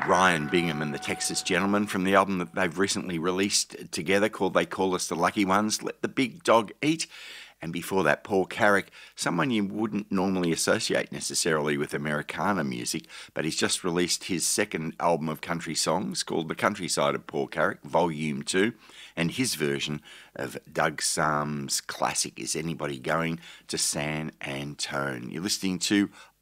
Ryan Bingham and the Texas Gentlemen from the album that they've recently released together called They Call Us the Lucky Ones, Let the Big Dog Eat. And before that, Paul Carrick, someone you wouldn't normally associate necessarily with Americana music, but he's just released his second album of country songs called The Countryside of Paul Carrick, Volume 2, and his version of Doug Sam's classic, Is Anybody Going to San Antone? You're listening to